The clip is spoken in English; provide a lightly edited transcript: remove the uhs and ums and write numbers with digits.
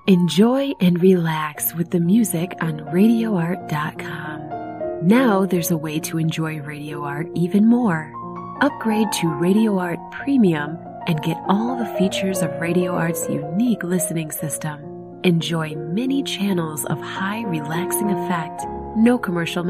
Enjoy and relax with the music on RadioArt.com. Now there's a way to enjoy Radio Art even more. Upgrade to Radio Art Premium and get all the features of Radio Art's unique listening system. Enjoy many channels of high relaxing effect, no commercial